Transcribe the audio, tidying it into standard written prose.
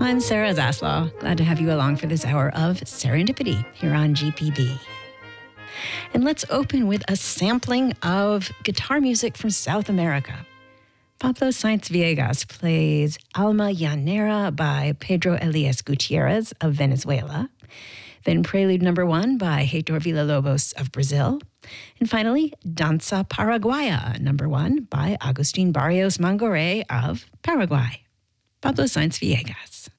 I'm Sarah Zaslaw. Glad to have you along for this hour of Serendipity here on GPB. And let's open with a sampling of guitar music from South America. Pablo Sainz Villegas plays Alma Llanera by Pedro Elias Gutierrez of Venezuela. Then Prelude No. 1 by Heitor Villa-Lobos of Brazil. And finally, Danza Paraguaya No. 1 by Agustin Barrios Mangoré of Paraguay. Pablo Sainz Villegas.